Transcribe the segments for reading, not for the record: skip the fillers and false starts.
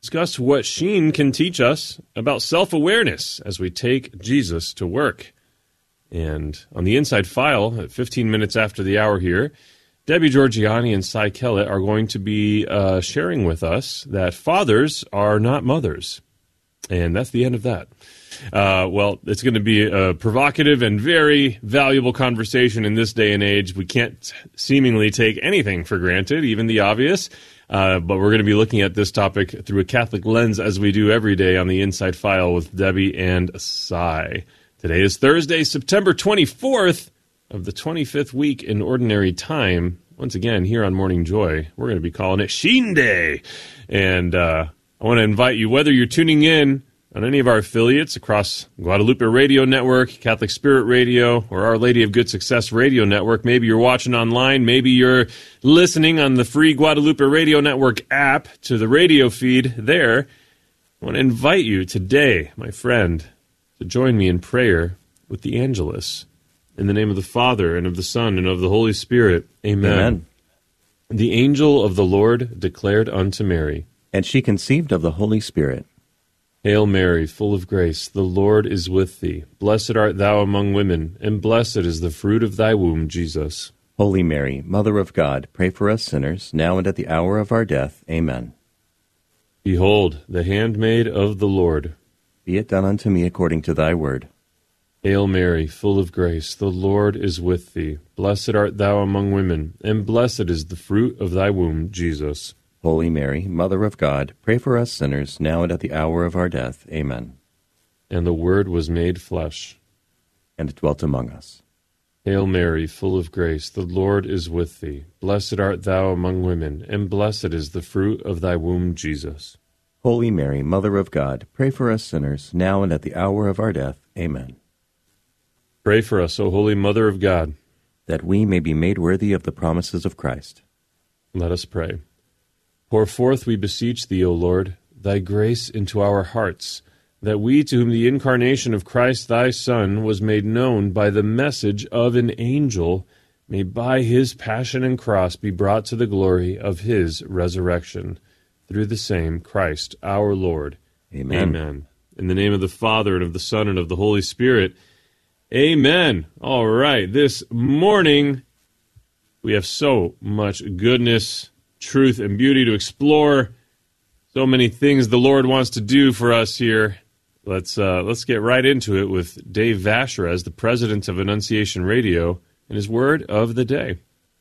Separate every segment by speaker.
Speaker 1: discuss what Sheen can teach us about self-awareness as we take Jesus to work. And on the Inside File, at 15 minutes after the hour here, Debbie Georgiani and Cy Kellett are going to be sharing with us that fathers are not mothers. And that's the end of that. Well, it's going to be a provocative and very valuable conversation in this day and age. We can't seemingly take anything for granted, even the obvious. But we're going to be looking at this topic through a Catholic lens, as we do every day on the Inside File with Debbie and Cy. Today is Thursday, September 24th of the 25th week in Ordinary Time. Once again, here on Morning Joy, we're going to be calling it Sheen Day. And I want to invite you, whether you're tuning in on any of our affiliates across Guadalupe Radio Network, Catholic Spirit Radio, or Our Lady of Good Success Radio Network. Maybe you're watching online. Maybe you're listening on the free Guadalupe Radio Network app to the radio feed there. I want to invite you today, my friend, to join me in prayer with the Angelus. In the name of the Father, and of the Son, and of the Holy Spirit. Amen. Amen. The angel of the Lord declared unto Mary,
Speaker 2: and she conceived of the Holy Spirit.
Speaker 1: Hail Mary, full of grace, the Lord is with thee. Blessed art thou among women, and blessed is the fruit of thy womb, Jesus.
Speaker 2: Holy Mary, Mother of God, pray for us sinners, now and at the hour of our death. Amen.
Speaker 1: Behold, the handmaid of the Lord.
Speaker 2: Be it done unto me according to thy word.
Speaker 1: Hail Mary, full of grace, the Lord is with thee. Blessed art thou among women, and blessed is the fruit of thy womb, Jesus.
Speaker 2: Holy Mary, Mother of God, pray for us sinners, now and at the hour of our death. Amen.
Speaker 1: And the Word was made flesh,
Speaker 2: and dwelt among us.
Speaker 1: Hail Mary, full of grace, the Lord is with thee. Blessed art thou among women, and blessed is the fruit of thy womb, Jesus.
Speaker 2: Holy Mary, Mother of God, pray for us sinners, now and at the hour of our death. Amen.
Speaker 1: Pray for us, O Holy Mother of God,
Speaker 2: that we may be made worthy of the promises of Christ.
Speaker 1: Let us pray. Pour forth, we beseech thee, O Lord, thy grace into our hearts, that we, to whom the incarnation of Christ thy Son was made known by the message of an angel, may by his passion and cross be brought to the glory of his resurrection. Through the same Christ our Lord.
Speaker 2: Amen.
Speaker 1: Amen. In the name of the Father, and of the Son, and of the Holy Spirit. Amen. All right. This morning, we have so much goodness, truth, and beauty to explore. So many things the Lord wants to do for us here. Let's get right into it with Dave Vasher as the president of Annunciation Radio and his word of the day.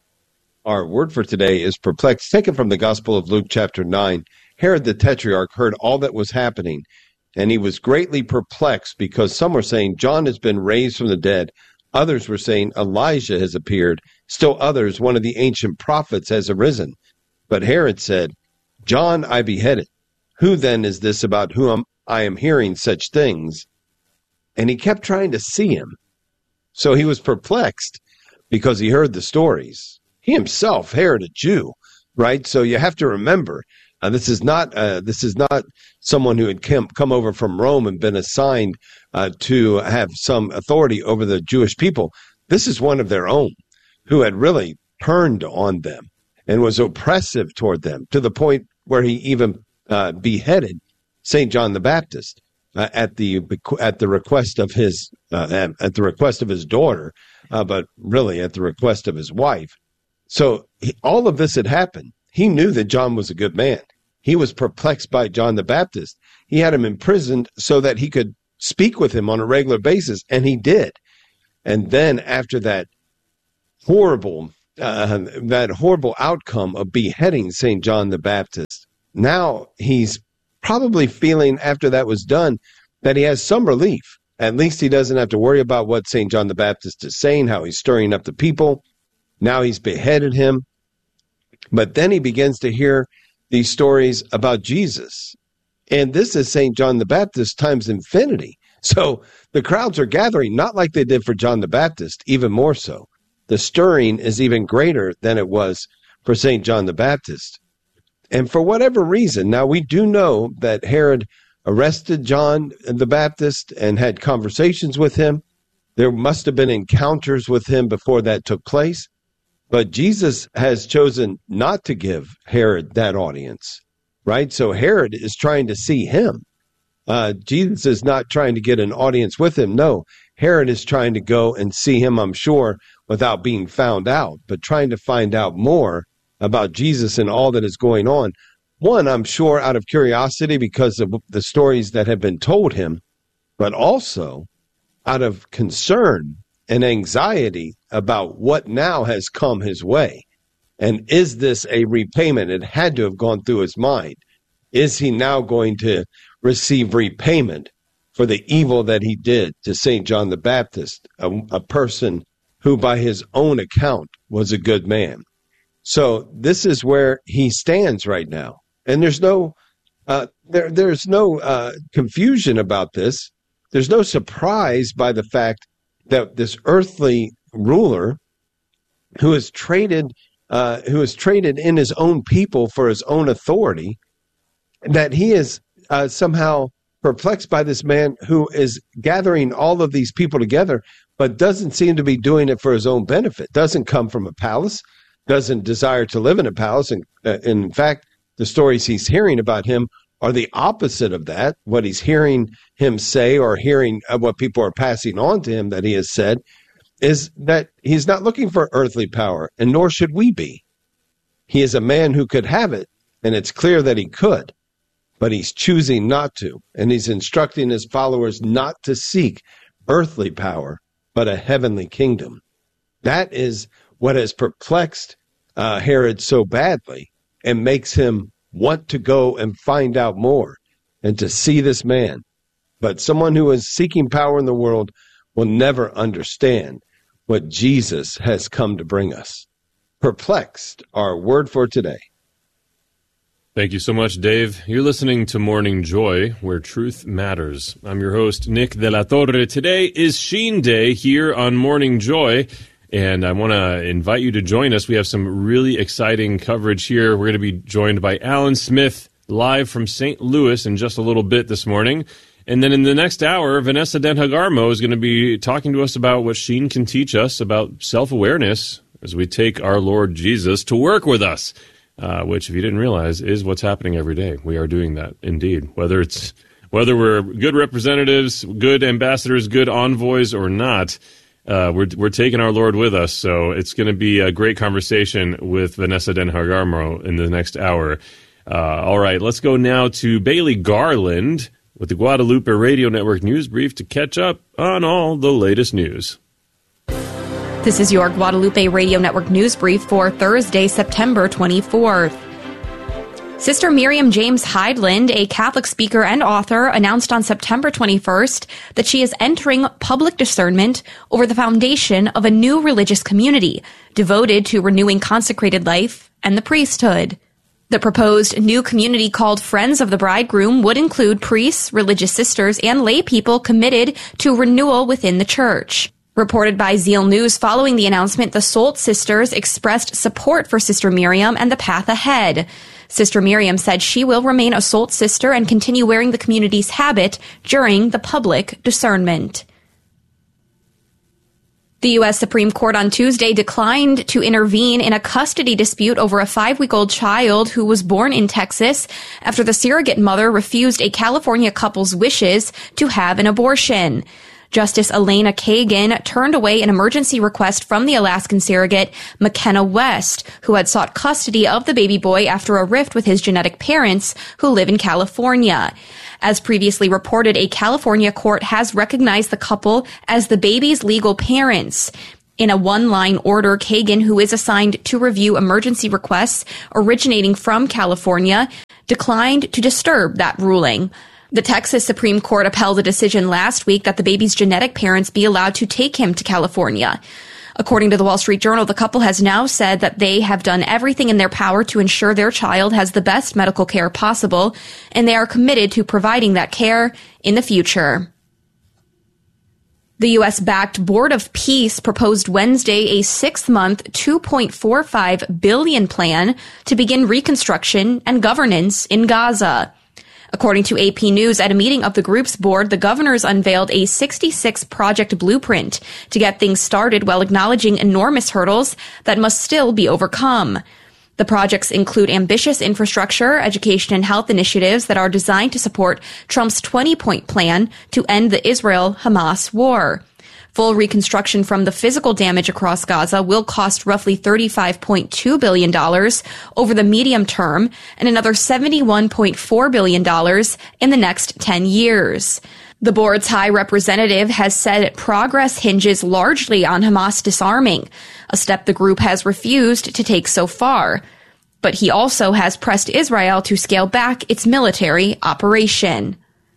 Speaker 3: Our word for today is perplexed, taken from the Gospel of Luke chapter 9. Herod the Tetrarch heard all that was happening, and he was greatly perplexed because some were saying John has been raised from the dead. Others were saying Elijah has appeared. Still others, one of the ancient prophets has arisen. But Herod said, John I beheaded. Who then is this about whom I am hearing such things? And he kept trying to see him. So he was perplexed because he heard the stories. He himself, Herod, a Jew, right? So you have to remember, this is not someone who had come over from Rome and been assigned to have some authority over the Jewish people. This is one of their own who had really turned on them and was oppressive toward them to the point where he even beheaded St. John the Baptist at the request of his daughter, but really at the request of his wife. So all of this had happened. He knew that John was a good man. He was perplexed by John the Baptist. He had him imprisoned so that he could speak with him on a regular basis, and he did. And then after that horrible outcome of beheading St. John the Baptist, now he's probably feeling after that was done that he has some relief. At least he doesn't have to worry about what St. John the Baptist is saying, how he's stirring up the people. Now he's beheaded him. But then he begins to hear these stories about Jesus. And this is St. John the Baptist times infinity. So the crowds are gathering, not like they did for John the Baptist, even more so. The stirring is even greater than it was for St. John the Baptist. And for whatever reason, now we do know that Herod arrested John the Baptist and had conversations with him. There must have been encounters with him before that took place. But Jesus has chosen not to give Herod that audience. right? So Herod is trying to see him. Jesus is not trying to get an audience with him. No, Herod is trying to go and see him, I'm sure, without being found out, but trying to find out more about Jesus and all that is going on. One, I'm sure, out of curiosity because of the stories that have been told him, but also out of concern and anxiety about what now has come his way. And is this a repayment? It had to have gone through his mind. Is he now going to receive repayment for the evil that he did to St. John the Baptist, a person who by his own account was a good man? So this is where he stands right now. And there's no confusion about this. There's no surprise by the fact that this earthly ruler who has traded in his own people for his own authority, that he is somehow perplexed by this man who is gathering all of these people together, but doesn't seem to be doing it for his own benefit, doesn't come from a palace, doesn't desire to live in a palace. And in fact, the stories he's hearing about him are the opposite of that. What he's hearing him say, or hearing what people are passing on to him that he has said, is that he's not looking for earthly power, and nor should we be. He is a man who could have it, and it's clear that he could, but he's choosing not to, and he's instructing his followers not to seek earthly power, but a heavenly kingdom. That is what has perplexed Herod so badly and makes him want to go and find out more and to see this man. But someone who is seeking power in the world will never understand what Jesus has come to bring us. Perplexed, our word for today.
Speaker 1: Thank you so much, Dave. You're listening to Morning Joy, where truth matters. I'm your host, Nick de la Torre. Today is Sheen Day here on Morning Joy, and I want to invite you to join us. We have some really exciting coverage here. We're going to be joined by Alan Smith, live from St. Louis in just a little bit this morning. And then in the next hour, Vanessa Den Hagarmo is going to be talking to us about what Sheen can teach us about self-awareness as we take our Lord Jesus to work with us, which, if you didn't realize, is what's happening every day. We are doing that, indeed. Whether we're good representatives, good ambassadors, good envoys, or not, we're taking our Lord with us. So it's going to be a great conversation with Vanessa Den Hagarmo in the next hour. All right, let's go now to Bailey Garland with the Guadalupe Radio Network News Brief to catch up on all the latest news.
Speaker 4: This is your Guadalupe Radio Network News Brief for Thursday, September 24th. Sister Miriam James Heidland, a Catholic speaker and author, announced on September 21st that she is entering public discernment over the foundation of a new religious community devoted to renewing consecrated life and the priesthood. The proposed new community, called Friends of the Bridegroom, would include priests, religious sisters, and lay people committed to renewal within the church. Reported by Zeal News, following the announcement, the Solt sisters expressed support for Sister Miriam and the path ahead. Sister Miriam said she will remain a Solt sister and continue wearing the community's habit during the public discernment. The U.S. Supreme Court on Tuesday declined to intervene in a custody dispute over a 5-week-old child who was born in Texas after the surrogate mother refused a California couple's wishes to have an abortion. Justice Elena Kagan turned away an emergency request from the Alaskan surrogate McKenna West, who had sought custody of the baby boy after a rift with his genetic parents who live in California. As previously reported, a California court has recognized the couple as the baby's legal parents. In a one-line order, Kagan, who is assigned to review emergency requests originating from California, declined to disturb that ruling. The Texas Supreme Court upheld a decision last week that the baby's genetic parents be allowed to take him to California. According to the Wall Street Journal, the couple has now said that they have done everything in their power to ensure their child has the best medical care possible, and they are committed to providing that care in the future. The U.S.-backed Board of Peace proposed Wednesday a 6-month, $2.45 billion plan to begin reconstruction and governance in Gaza. According to AP News, at a meeting of the group's board, the governors unveiled a 66-project blueprint to get things started while acknowledging enormous hurdles that must still be overcome. The projects include ambitious infrastructure, education, and health initiatives that are designed to support Trump's 20-point plan to end the Israel-Hamas war. Full reconstruction from the physical damage across Gaza will cost roughly $35.2 billion over the medium term and another $71.4 billion in the next 10 years. The board's high representative has said progress hinges largely on Hamas disarming, a step the group has refused to take so far. But he also has pressed Israel to scale back its military operation.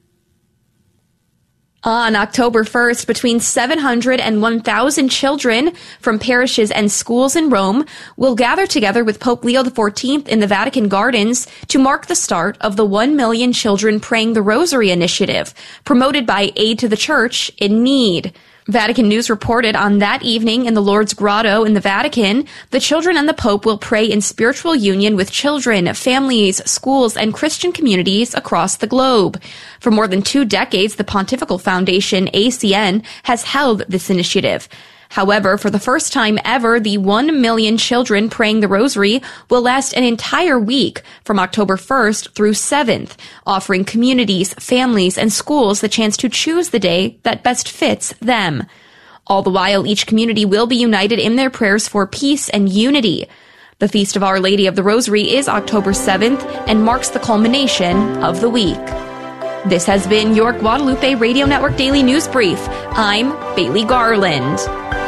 Speaker 4: On October 1st, between 700 and 1,000 children from parishes and schools in Rome will gather together with Pope Leo XIV in the Vatican Gardens to mark the start of the 1 Million Children Praying the Rosary initiative, promoted by Aid to the Church in Need. Vatican News reported on that evening in the Lourdes Grotto in the Vatican, the children and the Pope will pray in spiritual union with children, families, schools, and Christian communities across the globe. For more than 2 decades, the Pontifical Foundation, ACN, has held this initiative. However, for the first time ever, the 1 Million Children Praying the Rosary will last an entire week from October 1st through 7th, offering communities, families, and schools the chance to choose the day that best fits them. All the while, each community will be united in their prayers for peace and unity. The Feast of Our Lady of the Rosary is October 7th and marks the culmination of the week. This has been your Guadalupe Radio Network Daily News Brief. I'm Bailey Garland.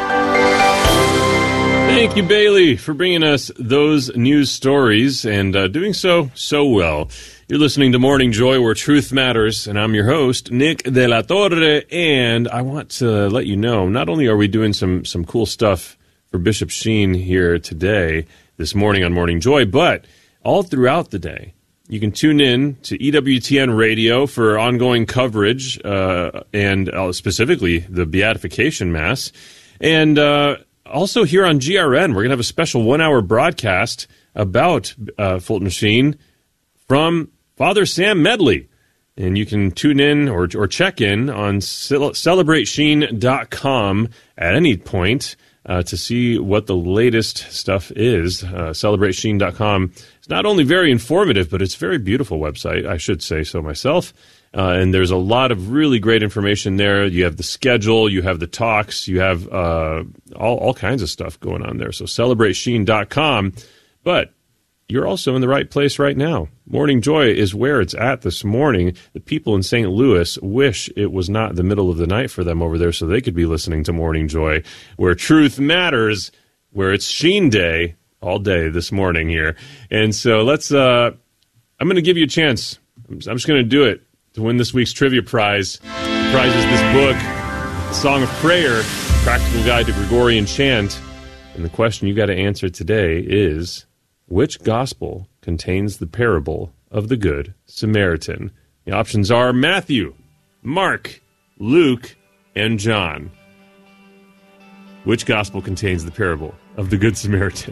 Speaker 1: Thank you, Bailey, for bringing us those news stories and doing so well. You're listening to Morning Joy, where truth matters, and I'm your host, Nick De La Torre, and I want to let you know, not only are we doing some cool stuff for Bishop Sheen here today, this morning on Morning Joy, but all throughout the day, you can tune in to EWTN Radio for ongoing coverage and specifically the Beatification Mass. And also here on GRN, we're going to have a special 1-hour broadcast about Fulton Sheen from Father Sam Medley. And you can tune in or check in on CelebrateSheen.com at any point to see what the latest stuff is. CelebrateSheen.com is not only very informative, but it's a very beautiful website, I should say so myself. And there's a lot of really great information there. You have the schedule, you have the talks, you have all kinds of stuff going on there. So CelebrateSheen.com. But you're also in the right place right now. Morning Joy is where it's at this morning. The people in St. Louis wish it was not the middle of the night for them over there so they could be listening to Morning Joy, where truth matters, where it's Sheen Day all day this morning here. And so I'm going to give you a chance. I'm just going to do it to win this week's trivia prize. The prize is this book, The Song of Prayer, Practical Guide to Gregorian Chant. And the question you got to answer today is, which gospel contains the parable of the Good Samaritan? The options are Matthew, Mark, Luke, and John. Which gospel contains the parable of the Good Samaritan?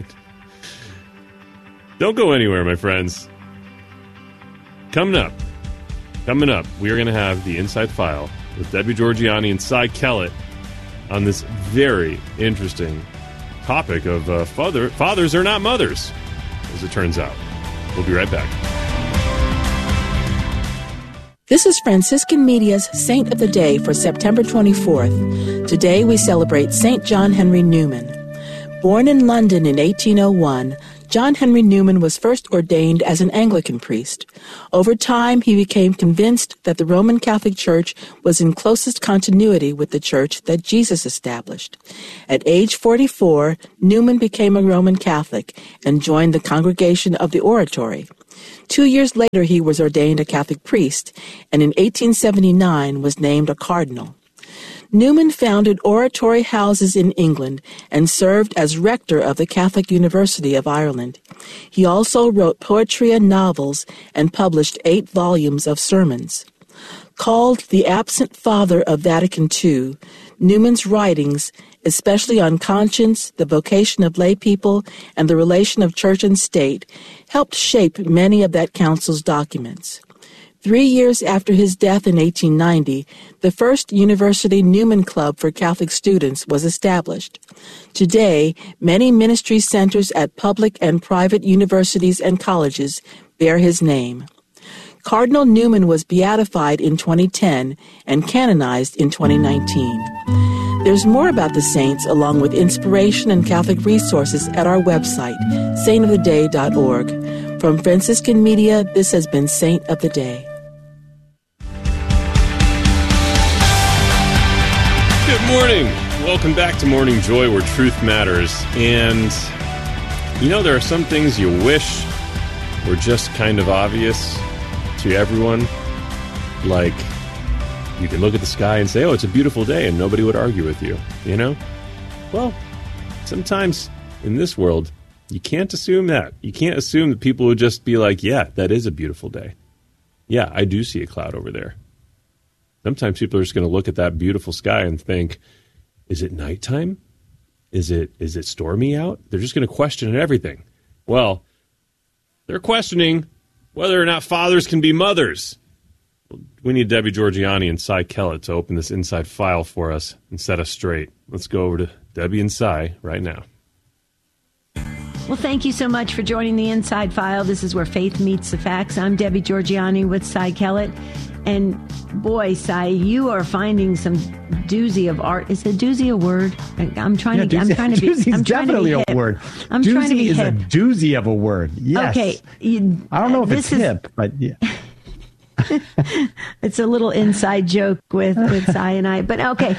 Speaker 1: Don't go anywhere, my friends. Coming up, we are going to have the Inside File with Debbie Georgianni and Cy Kellett on this very interesting topic of fathers are not mothers, as it turns out. We'll be right back.
Speaker 5: This is Franciscan Media's Saint of the Day for September 24th. Today we celebrate St. John Henry Newman. Born in London in 1801, John Henry Newman was first ordained as an Anglican priest. Over time, he became convinced that the Roman Catholic Church was in closest continuity with the church that Jesus established. At age 44, Newman became a Roman Catholic and joined the Congregation of the Oratory. 2 years later, he was ordained a Catholic priest, and in 1879 was named a cardinal. Newman founded oratory houses in England and served as rector of the Catholic University of Ireland. He also wrote poetry and novels and published 8 volumes of sermons. Called the absent father of Vatican II, Newman's writings, especially on conscience, the vocation of lay people, and the relation of church and state, helped shape many of that council's documents. 3 years after his death in 1890, the first University Newman Club for Catholic students was established. Today, many ministry centers at public and private universities and colleges bear his name. Cardinal Newman was beatified in 2010 and canonized in 2019. There's more about the saints along with inspiration and Catholic resources at our website, saintoftheday.org. From Franciscan Media, this has been Saint of the Day.
Speaker 1: Good morning. Welcome back to Morning Joy, where truth matters. And, there are some things you wish were just kind of obvious to everyone. Like, you can look at the sky and say, oh, it's a beautiful day, and nobody would argue with you, Well, sometimes in this world, you can't assume that. You can't assume that people would just be like, yeah, that is a beautiful day. Yeah, I do see a cloud over there. Sometimes people are just going to look at that beautiful sky and think, is it nighttime? Is it stormy out? They're just going to question everything. Well, they're questioning whether or not fathers can be mothers. We need Debbie Georgianni and Cy Kellett to open this inside file for us and set us straight. Let's go over to Debbie and Cy right now.
Speaker 6: Well, thank you so much for joining the Inside File. This is where faith meets the facts. I'm Debbie Georgianni with Cy Kellett. And boy, Cy, you are finding some doozy of art. Is a doozy a word? I'm trying to be hip.
Speaker 7: Definitely a word.
Speaker 6: I'm trying to be
Speaker 7: hip.
Speaker 6: hip.
Speaker 7: Doozy is a doozy of a word. Yes.
Speaker 6: Okay.
Speaker 7: I don't know if it's hip, but yeah.
Speaker 6: It's a little inside joke with Cy and I. But okay.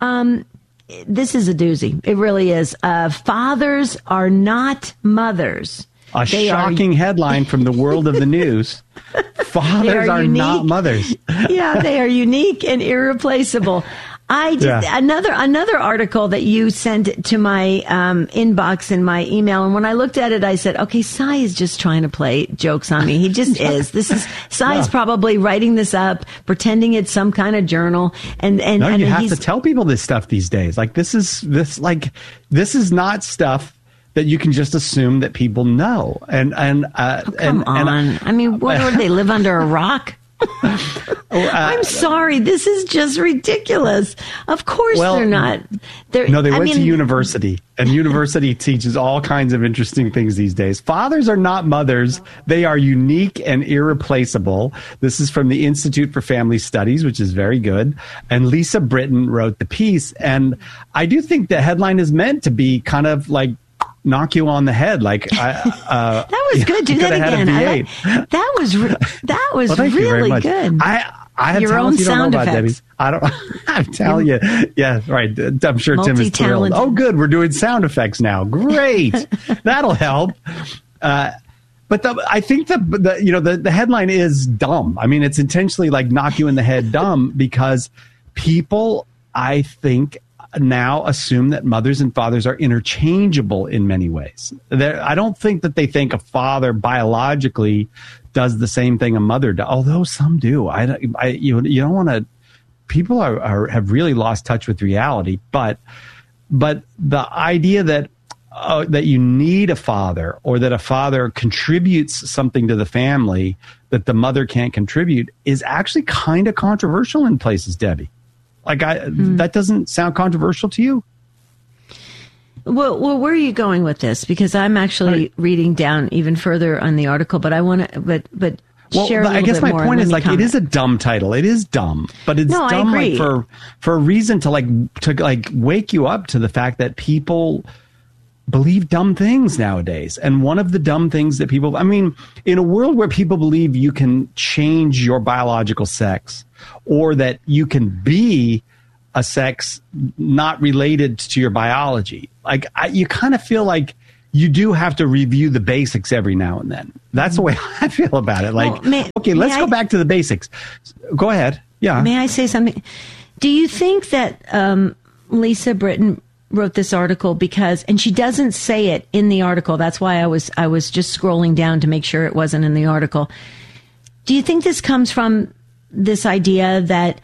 Speaker 6: This is a doozy. It really is. Fathers are not mothers.
Speaker 7: Shocking headline from the world of the news. Fathers are not mothers.
Speaker 6: Yeah, they are unique and irreplaceable. I did another article that you sent to my inbox in my email, and when I looked at it, I said, "Okay, Cy is just trying to play jokes on me. He just is. Cy's probably writing this up, pretending it's some kind of journal." And
Speaker 7: you have to tell people this stuff these days. Like this is not stuff that you can just assume that people know. Come
Speaker 6: on. I mean, what would they live under a rock? I'm sorry. This is just ridiculous. Of course they're not.
Speaker 7: They went to university, and university teaches all kinds of interesting things these days. Fathers are not mothers. They are unique and irreplaceable. This is from the Institute for Family Studies, which is very good. And Lisa Britton wrote the piece. And I do think the headline is meant to be kind of like, knock you on the head, like
Speaker 6: that was good. Do that again. That was really good.
Speaker 7: I had
Speaker 6: your own sound
Speaker 7: effects. Debbie. I'm telling you. Yeah, right. I'm sure Tim is thrilled. Oh, good. We're doing sound effects now. Great. That'll help. But I think the headline is dumb. I mean, it's intentionally like knock you in the head dumb because people, I think, now assume that mothers and fathers are interchangeable in many ways. I don't think that they think a father biologically does the same thing a mother does, although some do. You don't want to. People have really lost touch with reality, but the idea that you need a father or that a father contributes something to the family that the mother can't contribute is actually kind of controversial in places, Debbie. That doesn't sound controversial to you?
Speaker 6: Well, where are you going with this? Because I'm actually reading down even further on the article, but I want to, but share a little bit more. I guess
Speaker 7: my point is it is a dumb title. It is dumb, but it's dumb for a reason to wake you up to the fact that people believe dumb things nowadays. And one of the dumb things that people, in a world where people believe you can change your biological sex or that you can be a sex not related to your biology, you kind of feel like you do have to review the basics every now and then. That's the way I feel about it. Let's go back to the basics. Go ahead. Yeah.
Speaker 6: May I say something? Do you think that Lisa Britton wrote this article and she doesn't say it in the article. That's why I was just scrolling down to make sure it wasn't in the article. Do you think this comes from this idea that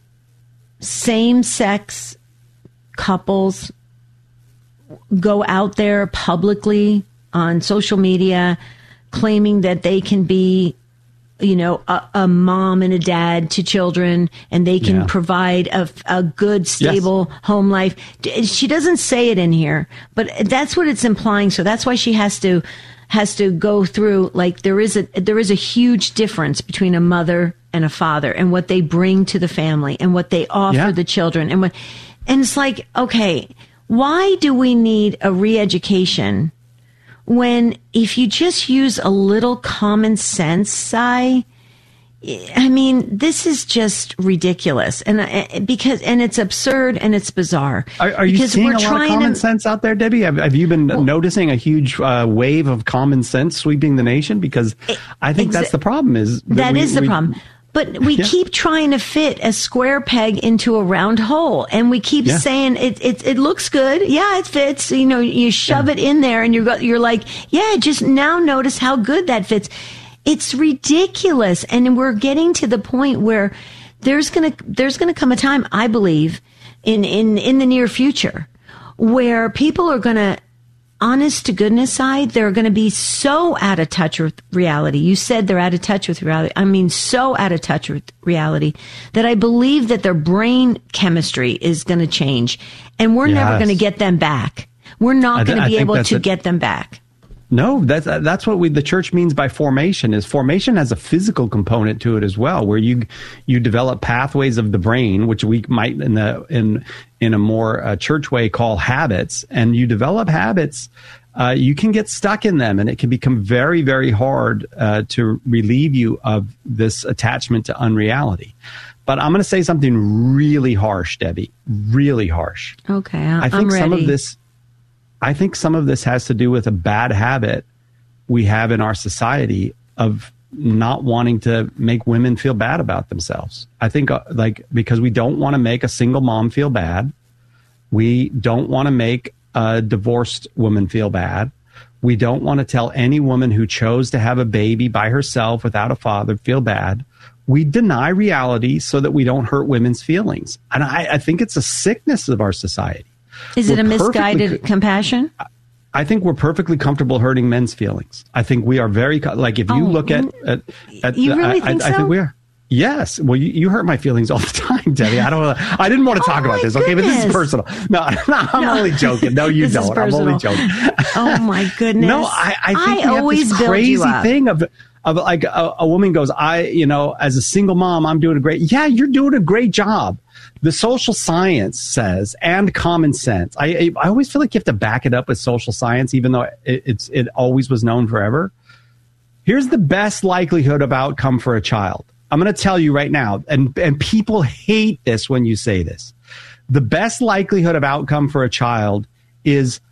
Speaker 6: same-sex couples go out there publicly on social media claiming that they can be a mom and a dad to children, and they can provide a good, stable home life. She doesn't say it in here, but that's what it's implying. So that's why she has to go through, like, there is a huge difference between a mother and a father and what they bring to the family and what they offer the children. And it's like, okay, why do we need a re-education when if you just use a little common sense, I mean, this is just ridiculous, and it's absurd and it's bizarre.
Speaker 7: Are you seeing a lot of common sense out there, Debbie? Have you been noticing a huge wave of common sense sweeping the nation? Because I think that's the problem.
Speaker 6: That is the problem. But we keep trying to fit a square peg into a round hole, and we keep saying it looks good. Yeah, it fits. You shove it in there, and you're like, yeah, just now notice how good that fits. It's ridiculous, and we're getting to the point where there's gonna come a time, I believe, in the near future, where people are gonna, honest to goodness side, they're going to be so out of touch with reality. You said they're out of touch with reality. I mean, so out of touch with reality that I believe that their brain chemistry is going to change, and we're never going to get them back. We're not going to be able to get them back.
Speaker 7: No, that's what the church means by formation. Is formation has a physical component to it as well, where you develop pathways of the brain, which we might in a more church way call habits, and you develop habits. You can get stuck in them, and it can become very, very hard to relieve you of this attachment to unreality. But I'm going to say something really harsh, Debbie, really harsh.
Speaker 6: Okay, I'm ready.
Speaker 7: I think some of this has to do with a bad habit we have in our society of not wanting to make women feel bad about themselves. I think because we don't want to make a single mom feel bad. We don't want to make a divorced woman feel bad. We don't want to tell any woman who chose to have a baby by herself without a father feel bad. We deny reality so that we don't hurt women's feelings. And I think it's a sickness of our society.
Speaker 6: Is it a misguided compassion?
Speaker 7: I think we're perfectly comfortable hurting men's feelings. I think we are very, like, if you look at
Speaker 6: you really think so?
Speaker 7: I think we are. Yes. Well, you hurt my feelings all the time, Debbie. I didn't want to talk about this. Okay, but this is personal. No, I'm only joking. No, you don't. I'm only joking.
Speaker 6: Oh my goodness.
Speaker 7: No, I think we
Speaker 6: always
Speaker 7: have this crazy thing of like a woman goes, as a single mom, I'm doing a great. Yeah, you're doing a great job. The social science says, and common sense. I always feel like you have to back it up with social science, even though it always was known forever. Here's the best likelihood of outcome for a child. I'm going to tell you right now, and people hate this when you say this. The best likelihood of outcome for a child is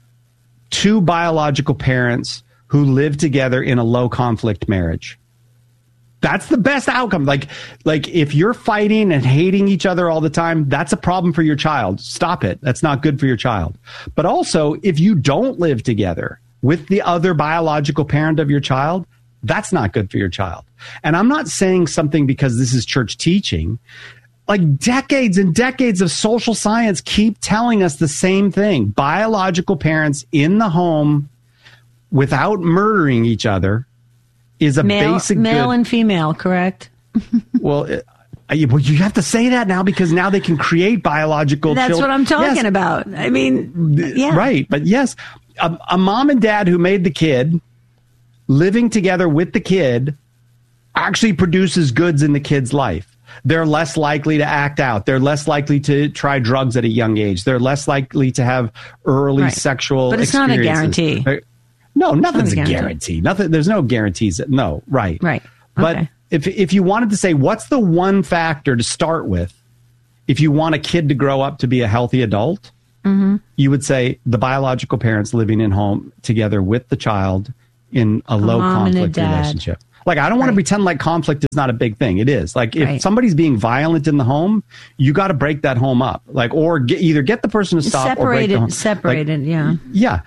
Speaker 7: two biological parents who live together in a low conflict marriage. That's the best outcome. Like if you're fighting and hating each other all the time, that's a problem for your child. Stop it. That's not good for your child. But also, if you don't live together with the other biological parent of your child, that's not good for your child. And I'm not saying something because this is church teaching. Like, decades and decades of social science keep telling us the same thing. Biological parents in the home without murdering each other is a basic
Speaker 6: male
Speaker 7: good.
Speaker 6: And female, correct?
Speaker 7: Well, you have to say that now because now they can create biological children.
Speaker 6: That's what I'm talking about. I mean, yeah.
Speaker 7: Right. But yes, a mom and dad who made the kid living together with the kid actually produces goods in the kid's life. They're less likely to act out. They're less likely to try drugs at a young age. They're less likely to have early sexual experiences.
Speaker 6: But it's not a guarantee.
Speaker 7: No, nothing's a guarantee. Nothing. There's no guarantees. No, right.
Speaker 6: Right.
Speaker 7: But if you wanted to say, what's the one factor to start with, if you want a kid to grow up to be a healthy adult, you would say the biological parents living in home together with the child in a low conflict relationship. Like, I don't want to pretend like conflict is not a big thing. It is. Like, if somebody's being violent in the home, you got to break that home up. Like, or either get the person to stop or break the home.
Speaker 6: Separated,
Speaker 7: yeah. Yeah.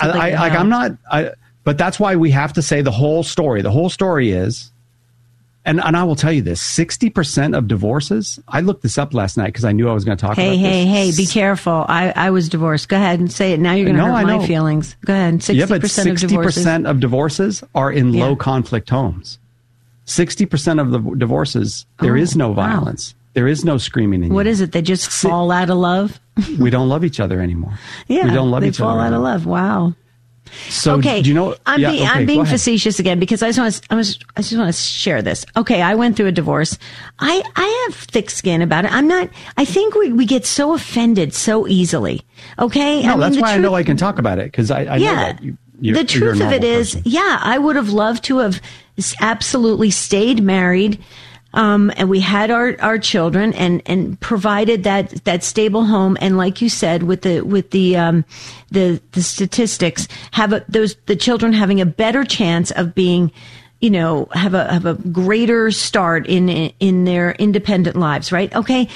Speaker 7: But that's why we have to say the whole story. The whole story is, and I will tell you this, 60% of divorces, I looked this up last night because I knew I was going to talk about this.
Speaker 6: Hey, be careful. I was divorced. Go ahead and say it. Now you're going to hurt my feelings. Go ahead. 60%
Speaker 7: but 60% of divorces are in low conflict homes. 60% of the divorces, there is no violence. Wow. There is no screaming.
Speaker 6: What is it? They just fall out of love?
Speaker 7: We don't love each other anymore.
Speaker 6: Yeah,
Speaker 7: we don't love each other.
Speaker 6: They fall out of love. Wow.
Speaker 7: So,
Speaker 6: okay,
Speaker 7: do you know?
Speaker 6: I'm being facetious again because I just want to share this. Okay, I went through a divorce. I have thick skin about it. I think we get so offended so easily. Okay,
Speaker 7: no, that's why I know I can talk about it because I know that
Speaker 6: the truth of it is, I would have loved to have absolutely stayed married. And we had our children and provided that stable home. And like you said, with the statistics, the children having a better chance of being, have a greater start in their independent lives, right? Okay.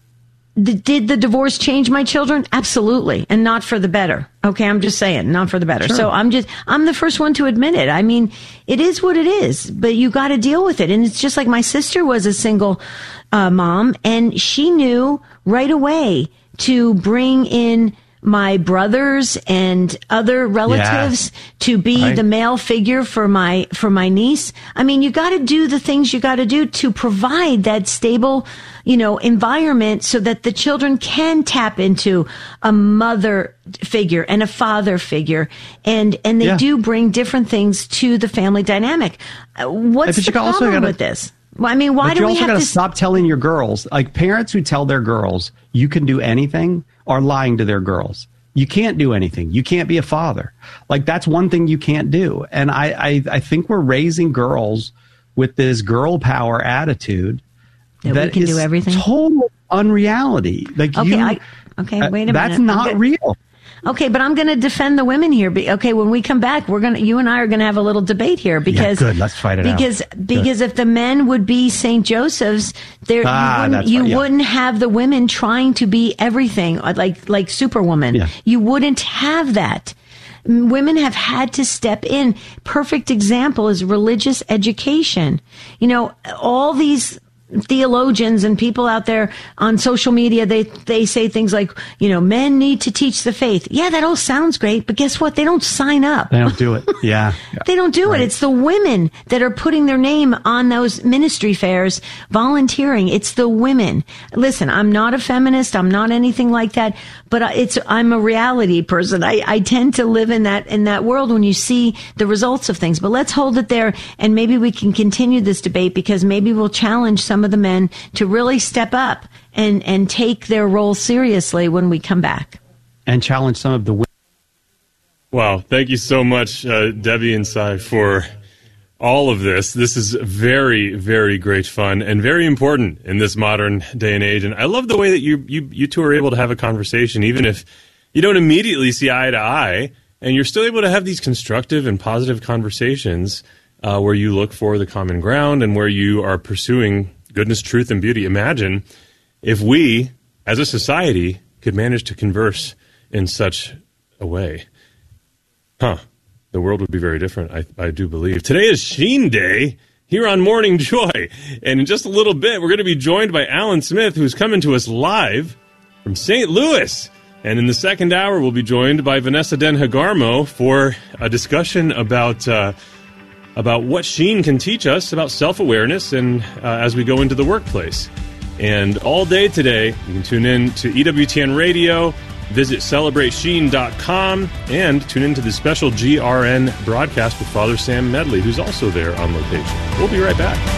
Speaker 6: Did the divorce change my children? Absolutely. And not for the better. Okay. I'm just saying, not for the better. Sure. So I'm the first one to admit it. I mean, it is what it is, but you got to deal with it. And it's just like my sister was a single mom, and she knew right away to bring in my brothers and other relatives to be the male figure for my niece. I mean, you got to do the things you got to do to provide that stable, environment so that the children can tap into a mother figure and a father figure. And they do bring different things to the family dynamic. What's the problem with this? Well, I mean, why do we have to...
Speaker 7: you also got to stop telling your girls, like parents who tell their girls, you can do anything, are lying to their girls. You can't do anything. You can't be a father. Like, that's one thing you can't do. And I think we're raising girls with this girl power attitude
Speaker 6: that we can do everything.
Speaker 7: Total unreality. Like, wait a minute. That's not real.
Speaker 6: Okay, but I'm going to defend the women here. Okay, when we come back, you and I are going to have a little debate here because
Speaker 7: good. Let's fight it out.
Speaker 6: Because if the men would be St. Joseph's, you wouldn't have the women trying to be everything like Superwoman. Yeah. You wouldn't have that. Women have had to step in. Perfect example is religious education. All these theologians and people out there on social media, they say things like, men need to teach the faith. Yeah, that all sounds great, but guess what? They don't sign up.
Speaker 7: They don't do it. Yeah.
Speaker 6: They don't do it. It's the women that are putting their name on those ministry fairs, volunteering. It's the women. Listen, I'm not a feminist. I'm not anything like that, but I'm a reality person. I tend to live in that world when you see the results of things. But let's hold it there, and maybe we can continue this debate because maybe we'll challenge some of the men to really step up and take their role seriously when we come back.
Speaker 7: And challenge some of the women.
Speaker 1: Wow. Thank you so much, Debbie and Cy, for all of this. This is very, very great fun and very important in this modern day and age. And I love the way that you two are able to have a conversation, even if you don't immediately see eye to eye, and you're still able to have these constructive and positive conversations where you look for the common ground and where you are pursuing goodness, truth, and beauty. Imagine if we, as a society, could manage to converse in such a way. The world would be very different, I do believe. Today is Sheen Day here on Morning Joy. And in just a little bit, we're going to be joined by Alan Smith, who's coming to us live from St. Louis. And in the second hour, we'll be joined by Vanessa Den Hagarmo for a discussion about what Sheen can teach us about self-awareness and as we go into the workplace. And all day today, you can tune in to EWTN Radio, visit CelebrateSheen.com, and tune into the special GRN broadcast with Father Sam Medley, who's also there on location. We'll be right back.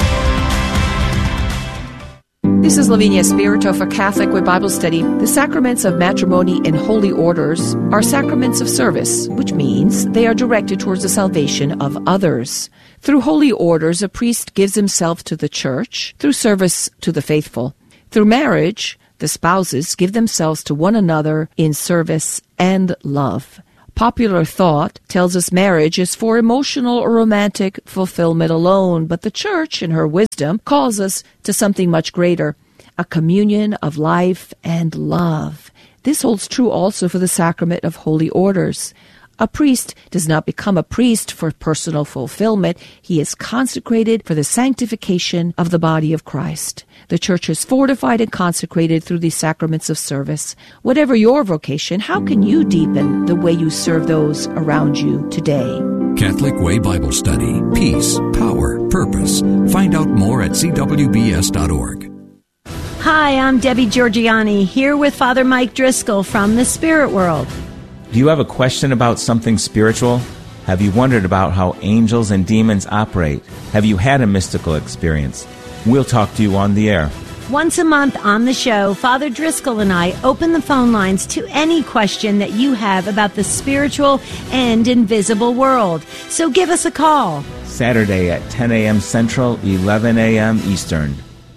Speaker 8: This is Lavinia Spirito for Catholic Way Bible Study. The sacraments of matrimony and holy orders are sacraments of service, which means they are directed towards the salvation of others. Through holy orders, a priest gives himself to the church through service to the faithful. Through marriage, the spouses give themselves to one another in service and love. Popular thought tells us marriage is for emotional or romantic fulfillment alone, but the Church, in her wisdom, calls us to something much greater, a communion of life and love. This holds true also for the sacrament of holy orders. A priest does not become a priest for personal fulfillment. He is consecrated for the sanctification of the body of Christ. The Church is fortified and consecrated through these sacraments of service. Whatever your vocation, how can you deepen the way you serve those around you today?
Speaker 9: Catholic Way Bible Study. Peace, power, purpose. Find out more at cwbs.org.
Speaker 6: Hi, I'm Debbie Georgianni, here with Father Mike Driscoll from the Spirit World.
Speaker 10: Do you have a question about something spiritual? Have you wondered about how angels and demons operate? Have you had a mystical experience? We'll talk to you on the air.
Speaker 6: Once a month on the show, Father Driscoll and I open the phone lines to any question that you have about the spiritual and invisible world. So give us a call.
Speaker 10: Saturday at 10 a.m. Central, 11 a.m. Eastern.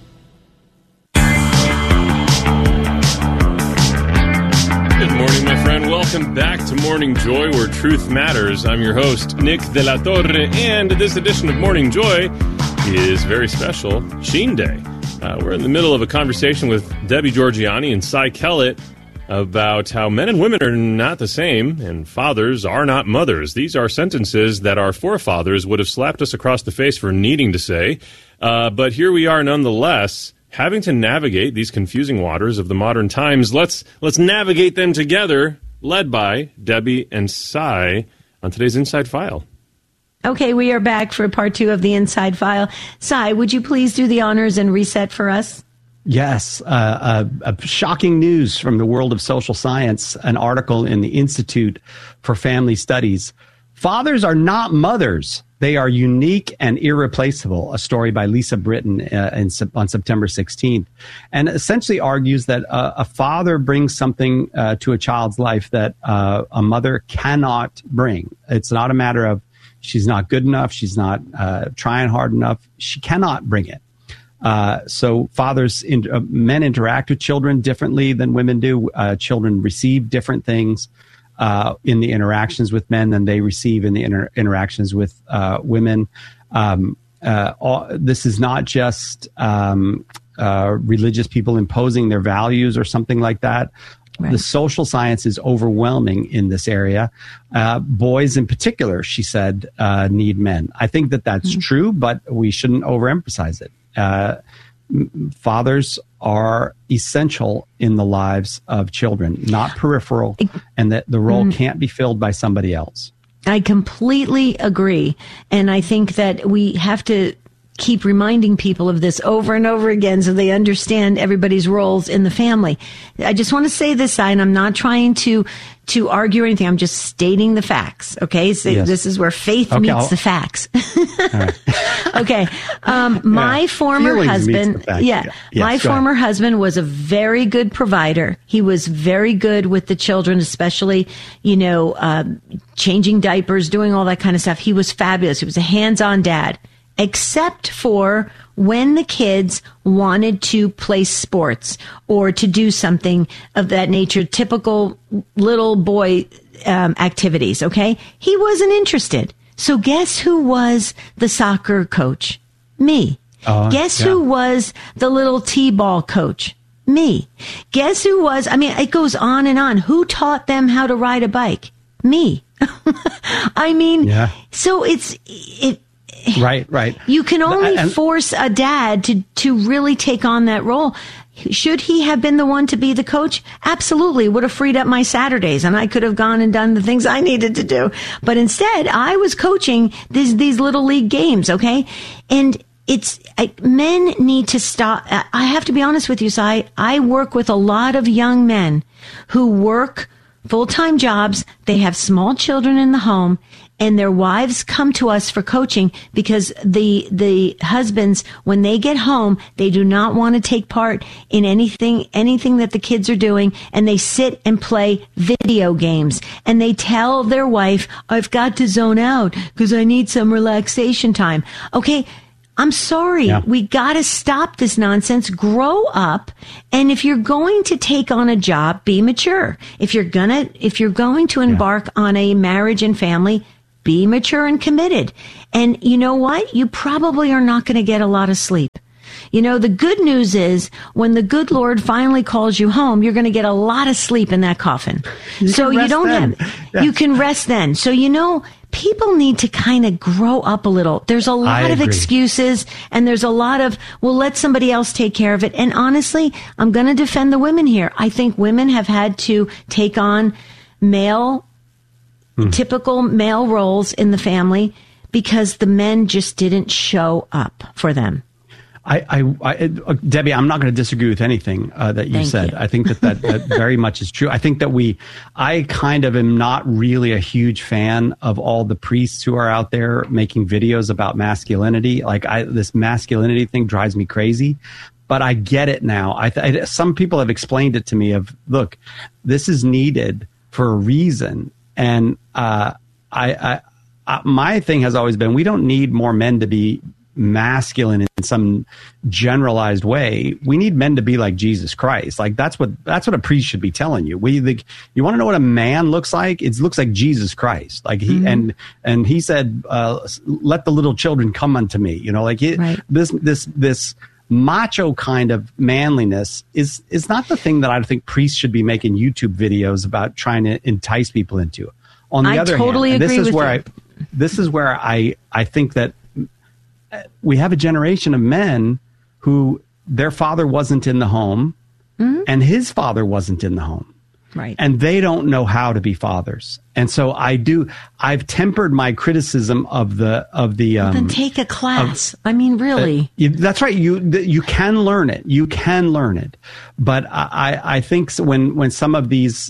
Speaker 1: Good morning, my friend. Welcome back to Morning Joy, where truth matters. I'm your host, Nick De La Torre, and this edition of Morning Joy is very special, Sheen Day. We're in the middle of a conversation with Debbie Georgianni and Cy Kellett about how men and women are not the same, and fathers are not mothers. These are sentences that our forefathers would have slapped us across the face for needing to say, but here we are nonetheless, having to navigate these confusing waters of the modern times. Let's navigate them together, led by Debbie and Cy on today's Inside File.
Speaker 6: Okay, we are back for part 2 of the Inside File. Cy, would you please do the honors and reset for us?
Speaker 7: Yes. Shocking news from the world of social science, an article in the Institute for Family Studies. Fathers are not mothers. They are unique and irreplaceable, a story by Lisa Britton on September 16th, and essentially argues that a father brings something to a child's life that a mother cannot bring. It's not a matter of she's not good enough, she's not trying hard enough. She cannot bring it. So men interact with children differently than women do. Children receive different things in the interactions with men than they receive in the interactions with women. This is not just religious people imposing their values or something like that. Right. The social science is overwhelming in this area. Boys in particular, she said, need men. I think that that's true, but we shouldn't overemphasize it. Fathers are essential in the lives of children, not peripheral, and that the role can't be filled by somebody else.
Speaker 6: I completely agree. And I think that we have to keep reminding people of this over and over again so they understand everybody's roles in the family. I just want to say this, and I'm not trying to argue or anything. I'm just stating the facts. Okay. So yes. This is where faith meets the facts. Okay. My former husband, my former husband was a very good provider. He was very good with the children, especially, changing diapers, doing all that kind of stuff. He was fabulous. He was a hands-on dad. Except for when the kids wanted to play sports or to do something of that nature, typical little boy activities, okay? He wasn't interested. So guess who was the soccer coach? Me. Guess who was the little t-ball coach? Me. Guess who was, it goes on and on. Who taught them how to ride a bike? Me. So Right. You can only force a dad to really take on that role. Should he have been the one to be the coach? Absolutely. Would have freed up my Saturdays and I could have gone and done the things I needed to do. But instead, I was coaching these little league games, okay? And men need to stop. I have to be honest with you, Si. I work with a lot of young men who work full-time jobs. They have small children in the home. And their wives come to us for coaching because the husbands, when they get home, they do not want to take part in anything that the kids are doing. And they sit and play video games. And they tell their wife, I've got to zone out because I need some relaxation time. Okay. I'm sorry. Yeah. We got to stop this nonsense. Grow up. And if you're going to take on a job, be mature. If you're going to embark on a marriage and family, be mature and committed. And you know what? You probably are not going to get a lot of sleep. The good news is when the good Lord finally calls you home, you're going to get a lot of sleep in that coffin. You can rest then. So, people need to kind of grow up a little. There's a lot of excuses and there's a lot of, let somebody else take care of it. And honestly, I'm going to defend the women here. I think women have had to take on typical male roles in the family because the men just didn't show up for them.
Speaker 7: Debbie, I'm not going to disagree with anything that you said. I think that very much is true. I think that I kind of am not really a huge fan of all the priests who are out there making videos about masculinity. Like this masculinity thing drives me crazy, but I get it now. Some people have explained it to me look, this is needed for a reason. And, my thing has always been, we don't need more men to be masculine in some generalized way. We need men to be like Jesus Christ. Like that's what a priest should be telling you. You want to know what a man looks like? It looks like Jesus Christ. Like he and he said, "Let the little children come unto me." You know, like this macho kind of manliness is not the thing that I think priests should be making YouTube videos about trying to entice people into. On the other hand, this is where I think that we have a generation of men who their father wasn't in the home and his father wasn't in the home.
Speaker 6: Right.
Speaker 7: And they don't know how to be fathers. And so I've tempered my criticism of the
Speaker 6: then take a class. I mean, really.
Speaker 7: That's right. You can learn it. You can learn it. But I think when some of these,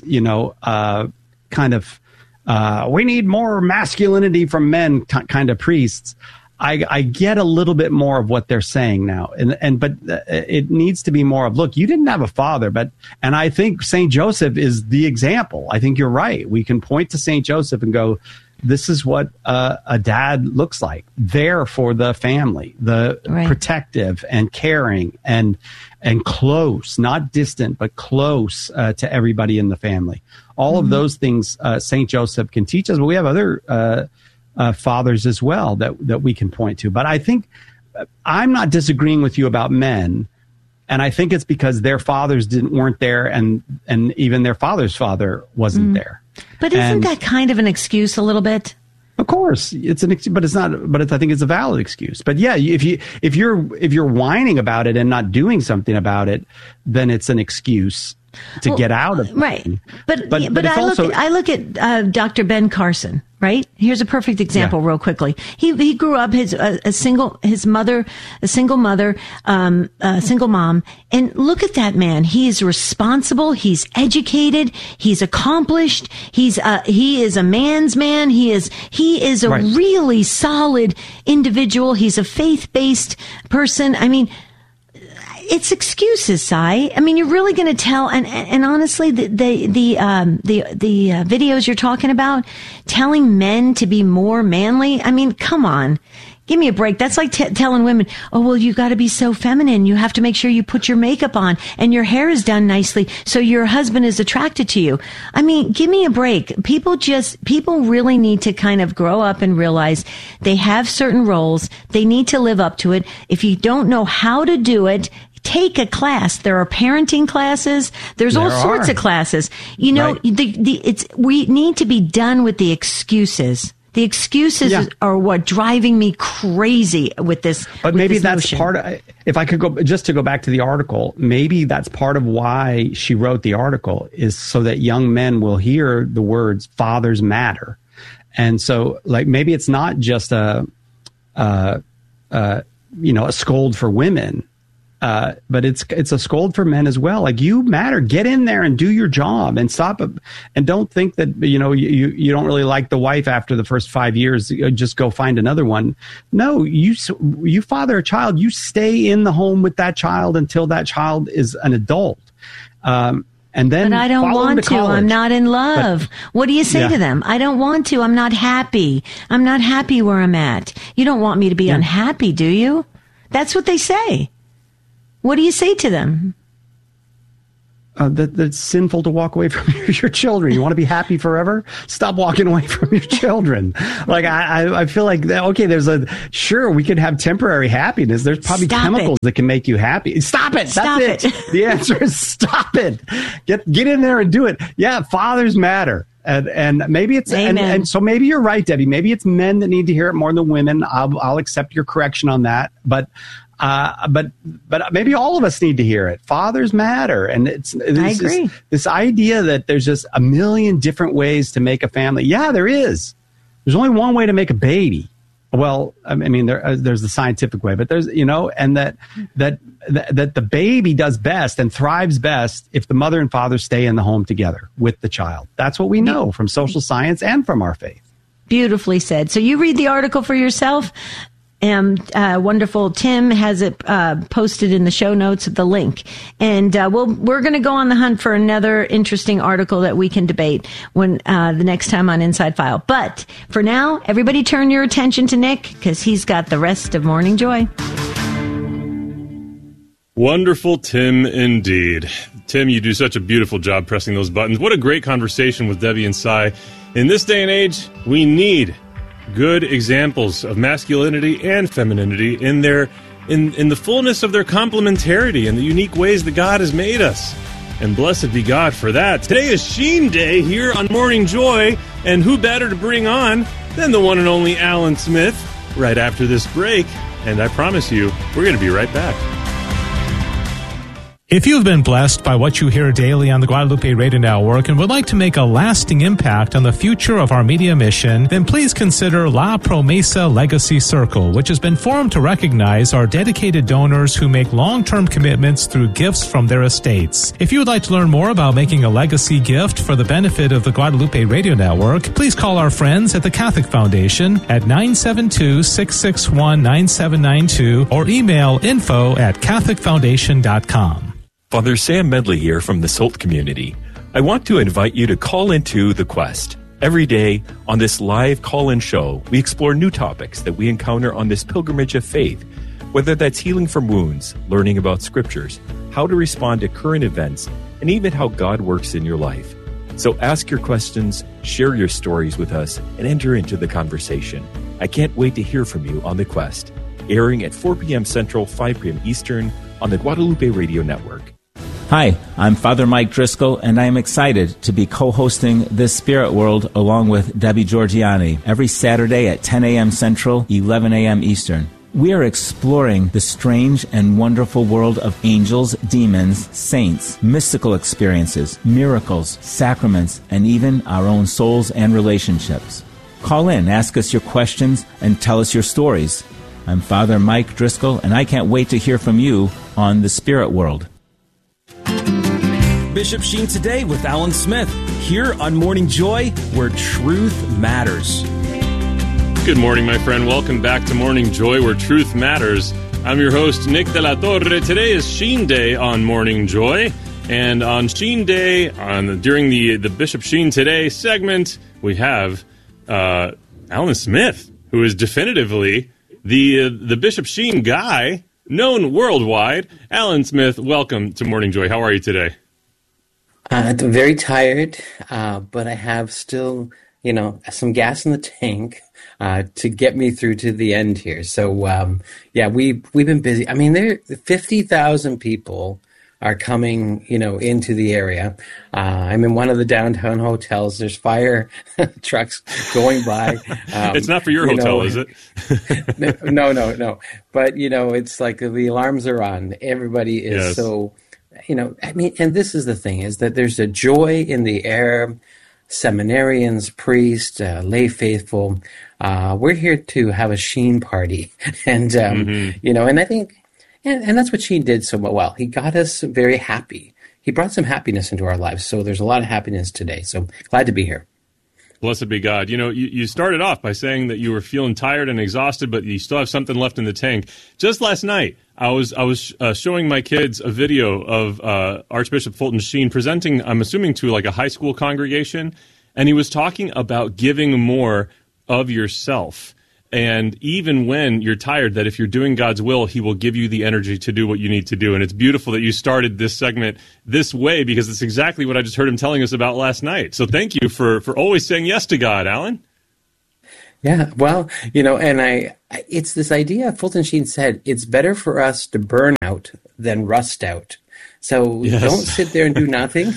Speaker 7: kind of, we need more masculinity from men kind of priests, I get a little bit more of what they're saying now, but it needs to be more of, look, you didn't have a father, and I think St. Joseph is the example. I think you're right. We can point to St. Joseph and go, this is what a dad looks like, there for the family, protective and caring and close, not distant, but close to everybody in the family. All of those things St. Joseph can teach us, but we have other fathers as well that we can point to. But I think I'm not disagreeing with you about men, and I think it's because their fathers weren't there, and even their father's father wasn't there.
Speaker 6: But isn't that kind of an excuse a little bit?
Speaker 7: Of course, it's an excuse, but it's not. But I think it's a valid excuse. But yeah, if you're whining about it and not doing something about it, then it's an excuse to get out of it.
Speaker 6: Right. But I look at Dr. Ben Carson, right? Here's a perfect example real quickly. He grew up a single mother, a single mom. And look at that man. He is responsible. He's educated. He's accomplished. he is a man's man. He is a really solid individual. He's a faith-based person. I mean, it's excuses, Cy. I mean, you're really going to tell, and honestly, the videos you're talking about, telling men to be more manly. I mean, come on, give me a break. That's like telling women, oh, well, you got to be so feminine. You have to make sure you put your makeup on and your hair is done nicely so your husband is attracted to you. I mean, give me a break. People really need to kind of grow up and realize they have certain roles. They need to live up to it. If you don't know how to do it, take a class. There are parenting classes. There's all sorts of classes. We need to be done with the excuses. The excuses are what driving me crazy with this.
Speaker 7: But maybe that's part of, if I could go back to the article, maybe that's part of why she wrote the article, is so that young men will hear the words fathers matter. And so like, maybe it's not just a scold for women. But it's a scold for men as well. Like, you matter. Get in there and do your job and stop. And don't think that, you don't really like the wife after the first 5 years. Just go find another one. No, you father a child. You stay in the home with that child until that child is an adult. And then,
Speaker 6: but I don't want to. I'm not in love. What do you say to them? I don't want to. I'm not happy. I'm not happy where I'm at. You don't want me to be unhappy, do you? That's what they say. What do you say to them?
Speaker 7: That it's sinful to walk away from your children. You want to be happy forever? Stop walking away from your children. Like, I feel like, okay, we could have temporary happiness. There's probably chemicals that can make you happy. Stop it. That's it. The answer is stop it. Get in there and do it. Yeah, fathers matter. And maybe it's, and so maybe you're right, Debbie. Maybe it's men that need to hear it more than women. I'll accept your correction on that. But maybe all of us need to hear it. Fathers matter. And I agree. This idea that there's just a million different ways to make a family. Yeah, there is. There's only one way to make a baby. Well, I mean, there's the scientific way, but there's, and that the baby does best and thrives best if the mother and father stay in the home together with the child. That's what we know from social science and from our faith.
Speaker 6: Beautifully said. So you read the article for yourself. Wonderful. Tim has it posted in the show notes, the link. And we're going to go on the hunt for another interesting article that we can debate when the next time on Inside File. But for now, everybody turn your attention to Nick, because he's got the rest of Morning Joy.
Speaker 1: Wonderful Tim indeed. Tim, you do such a beautiful job pressing those buttons. What a great conversation with Debbie and Cy. In this day and age, we need good examples of masculinity and femininity in the fullness of their complementarity and the unique ways that God has made us. And blessed be God for that. Today is Sheen Day here on Morning Joy, and who better to bring on than the one and only Alan Smith right after this break. And I promise you, we're going to be right back.
Speaker 11: If you've been blessed by what you hear daily on the Guadalupe Radio Network and would like to make a lasting impact on the future of our media mission, then please consider La Promesa Legacy Circle, which has been formed to recognize our dedicated donors who make long-term commitments through gifts from their estates. If you would like to learn more about making a legacy gift for the benefit of the Guadalupe Radio Network, please call our friends at the Catholic Foundation at 972-661-9792 or email info@catholicfoundation.com.
Speaker 12: Father Sam Medley here from the SOLT community. I want to invite you to call into The Quest. Every day on this live call-in show, we explore new topics that we encounter on this pilgrimage of faith, whether that's healing from wounds, learning about scriptures, how to respond to current events, and even how God works in your life. So ask your questions, share your stories with us, and enter into the conversation. I can't wait to hear from you on The Quest, airing at 4 p.m. Central, 5 p.m. Eastern on the Guadalupe Radio Network.
Speaker 10: Hi, I'm Father Mike Driscoll, and I am excited to be co-hosting This Spirit World along with Debbie Georgianni every Saturday at 10 a.m. Central, 11 a.m. Eastern. We are exploring the strange and wonderful world of angels, demons, saints, mystical experiences, miracles, sacraments, and even our own souls and relationships. Call in, ask us your questions, and tell us your stories. I'm Father Mike Driscoll, and I can't wait to hear from you on The Spirit World.
Speaker 13: Bishop Sheen Today with Alan Smith, here on Morning Joy, where truth matters.
Speaker 1: Good morning, my friend. Welcome back to Morning Joy, where truth matters. I'm your host, Nick de la Torre. Today is Sheen Day on Morning Joy. And on Sheen Day, during the Bishop Sheen Today segment, we have Alan Smith, who is definitively the Bishop Sheen guy, known worldwide. Alan Smith, welcome to Morning Joy. How are you today?
Speaker 14: I'm very tired, but I have still, some gas in the tank to get me through to the end here. So, we've been busy. I mean, 50,000 people are coming, into the area. I'm in one of the downtown hotels. There's fire trucks going by.
Speaker 1: It's not for your hotel, is it?
Speaker 14: No. But, it's like the alarms are on. Everybody is so... and this is the thing, is that there's a joy in the air. Seminarians, priests, lay faithful. We're here to have a Sheen party. And, and I think, and that's what Sheen did so well. He got us very happy. He brought some happiness into our lives. So there's a lot of happiness today. So glad to be here.
Speaker 1: Blessed be God. You started off by saying that you were feeling tired and exhausted, but you still have something left in the tank. Just last night, I was showing my kids a video of Archbishop Fulton Sheen presenting, I'm assuming, to like a high school congregation, and he was talking about giving more of yourself. And even when you're tired, that if you're doing God's will, he will give you the energy to do what you need to do. And it's beautiful that you started this segment this way, because it's exactly what I just heard him telling us about last night. So thank you for always saying yes to God, Alan.
Speaker 14: Yeah, well, and it's this idea, Fulton Sheen said, it's better for us to burn out than rust out. So Don't sit there and do nothing.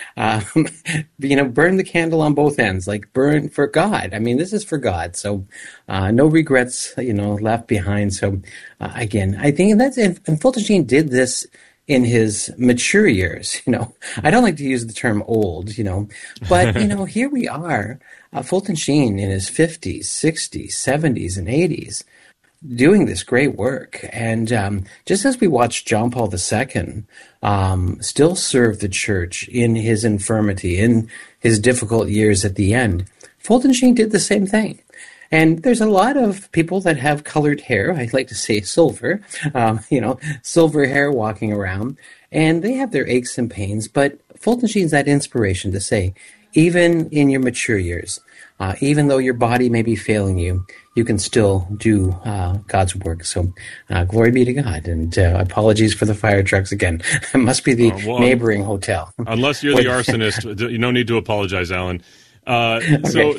Speaker 14: Burn the candle on both ends, like burn for God. I mean, this is for God. So no regrets, left behind. So again, I think and Fulton Sheen did this in his mature years. I don't like to use the term old, but, here we are, Fulton Sheen in his 50s, 60s, 70s, and 80s, doing this great work. And just as we watched John Paul II still serve the church in his infirmity, in his difficult years at the end, Fulton Sheen did the same thing. And there's a lot of people that have colored hair. I like to say silver, silver hair walking around. And they have their aches and pains. But Fulton Sheen's that inspiration to say, even in your mature years, even though your body may be failing you, you can still do God's work. So glory be to God. And apologies for the fire trucks again. It must be the neighboring hotel.
Speaker 1: Unless you're the arsonist, you no need to apologize, Alan. So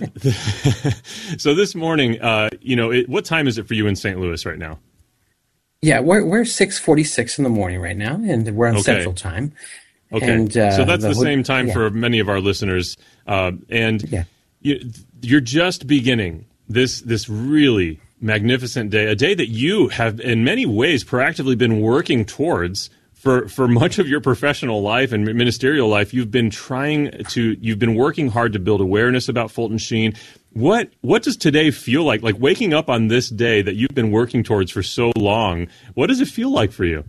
Speaker 1: this morning, what time is it for you in St. Louis right now?
Speaker 14: Yeah, we're 6:46 in the morning right now, and we're on Central Time.
Speaker 1: Okay, and, so that's the same time for many of our listeners. You're just beginning this really magnificent day, a day that you have in many ways proactively been working towards for much of your professional life and ministerial life. You've been working hard to build awareness about Fulton Sheen. What does today feel like? Like waking up on this day that you've been working towards for so long, what does it feel like for you?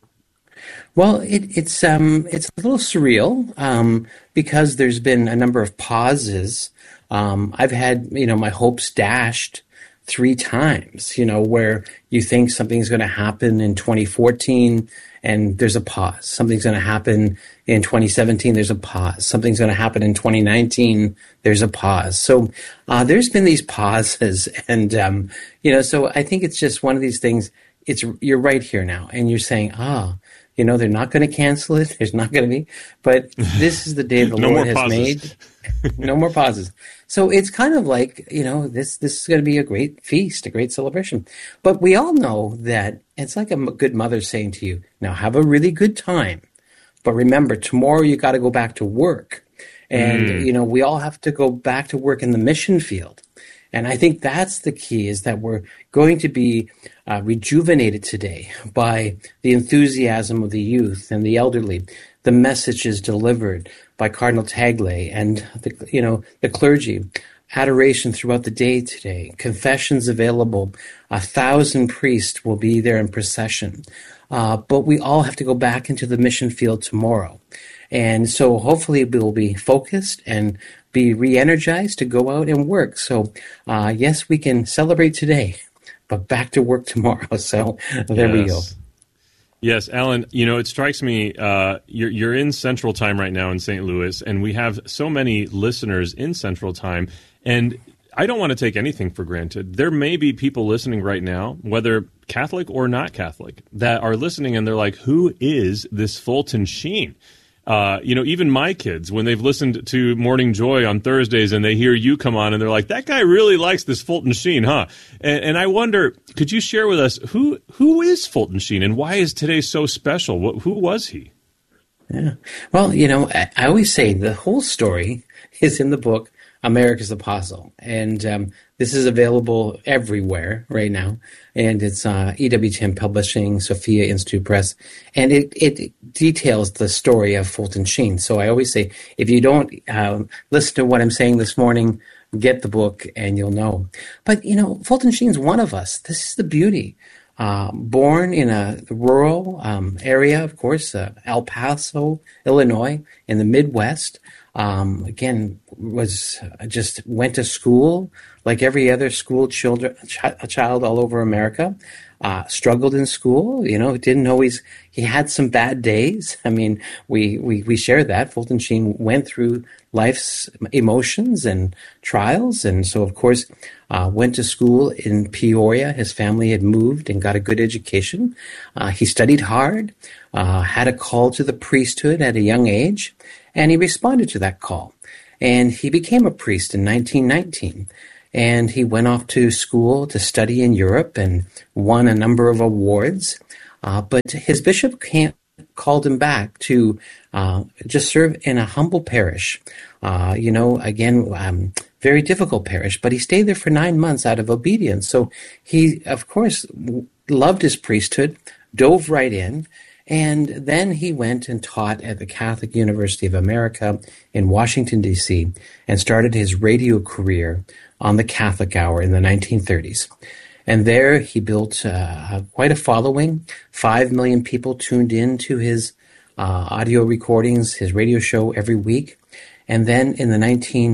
Speaker 14: Well, it's a little surreal because there's been a number of pauses. I've had my hopes dashed 3 times. Where you think something's going to happen in 2014 and there's a pause. Something's going to happen in 2017. There's a pause. Something's going to happen in 2019. There's a pause. So there's been these pauses, and so I think it's just one of these things. You're right here now, and you're saying, they're not going to cancel it. There's not going to be. But this is the day the Lord has made. No more pauses. So it's kind of like, this is going to be a great feast, a great celebration. But we all know that it's like a good mother saying to you, now have a really good time. But remember, tomorrow you got to go back to work. And, we all have to go back to work in the mission field. And I think that's the key, is that we're going to be rejuvenated today by the enthusiasm of the youth and the elderly, the messages delivered by Cardinal Tagle and the clergy, adoration throughout the day today, confessions available, 1,000 priests will be there in procession. But we all have to go back into the mission field tomorrow. And so hopefully we'll be focused and be re-energized to go out and work. So, yes, we can celebrate today, but back to work tomorrow. So there we go.
Speaker 1: Yes, Alan, it strikes me, you're in Central Time right now in St. Louis, and we have so many listeners in Central Time, and I don't want to take anything for granted. There may be people listening right now, whether Catholic or not Catholic, that are listening and they're like, who is this Fulton Sheen? Even my kids, when they've listened to Morning Joy on Thursdays and they hear you come on and they're like, that guy really likes this Fulton Sheen, huh? And I wonder, could you share with us who is Fulton Sheen and why is today so special? Who was he?
Speaker 14: Yeah. Well, I always say the whole story is in the book America's Apostle. And this is available everywhere right now. And it's EWTN Publishing, Sophia Institute Press. And it details the story of Fulton Sheen. So I always say, if you don't listen to what I'm saying this morning, get the book and you'll know. But, Fulton Sheen's one of us. This is the beauty. Born in a rural area, of course, El Paso, Illinois, in the Midwest. Again, went to school like every other school child all over America. Struggled in school, didn't always. He had some bad days. I mean, we share that. Fulton Sheen went through life's emotions and trials, and so of course went to school in Peoria. His family had moved and got a good education. He studied hard, had a call to the priesthood at a young age, and he responded to that call. And he became a priest in 1919. And he went off to school to study in Europe and won a number of awards. But his bishop called him back to just serve in a humble parish. Very difficult parish, but he stayed there for 9 months out of obedience. So he, of course, loved his priesthood, dove right in. And then he went and taught at the Catholic University of America in Washington, D.C., and started his radio career on the Catholic Hour in the 1930s. And there he built quite a following. 5 million people tuned in to his audio recordings, his radio show every week. And then in the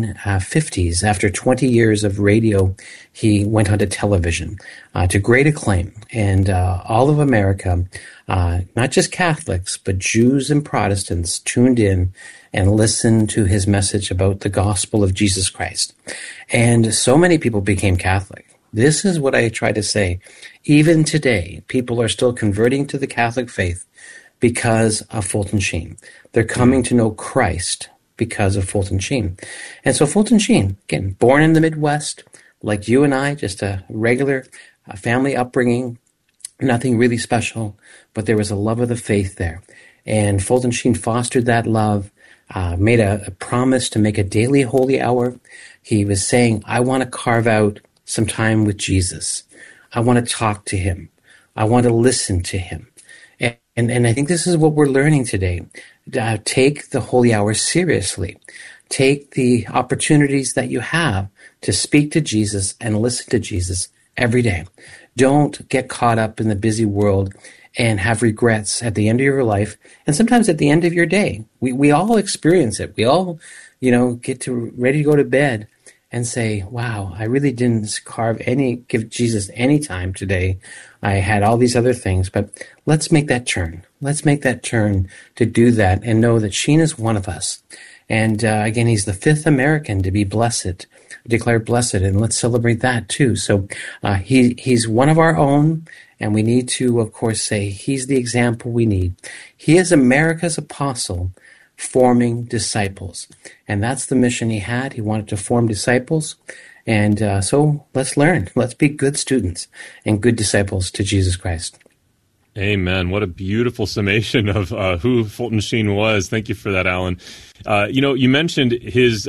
Speaker 14: 1950s, after 20 years of radio, he went onto television to great acclaim. And all of America, not just Catholics, but Jews and Protestants tuned in and listened to his message about the gospel of Jesus Christ. And so many people became Catholic. This is what I try to say. Even today, people are still converting to the Catholic faith because of Fulton Sheen. They're coming to know Christ because of Fulton Sheen. And so Fulton Sheen, again, born in the Midwest, like you and I, just a regular family upbringing, nothing really special, but there was a love of the faith there. And Fulton Sheen fostered that love, made a promise to make a daily holy hour. He was saying, I want to carve out some time with Jesus. I want to talk to him. I want to listen to him. And I think this is what we're learning today. Take the holy hour seriously. Take the opportunities that you have to speak to Jesus and listen to Jesus every day. Don't get caught up in the busy world and have regrets at the end of your life and sometimes at the end of your day. We all experience it. We all, get ready to go to bed and say, wow, I really didn't give Jesus any time today. I had all these other things, but let's make that turn. Let's make that turn to do that and know that Sheen is one of us. And again, he's the 5th American to be declared blessed, and let's celebrate that too. So he's one of our own, and we need to, of course, say he's the example we need. He is America's apostle, forming disciples. And that's the mission he had. He wanted to form disciples. And so let's learn. Let's be good students and good disciples to Jesus Christ.
Speaker 1: Amen. What a beautiful summation of who Fulton Sheen was. Thank you for that, Alan. You mentioned his